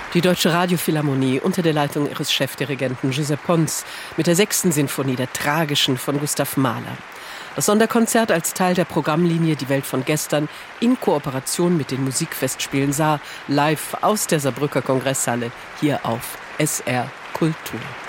Die Deutsche Radiophilharmonie unter der Leitung ihres Chefdirigenten Giuseppe Pons mit der 6. Sinfonie, der tragischen, von Gustav Mahler. Das Sonderkonzert als Teil der Programmlinie Die Welt von gestern in Kooperation mit den Musikfestspielen Saar live aus der Saarbrücker Kongresshalle hier auf SR Kultur.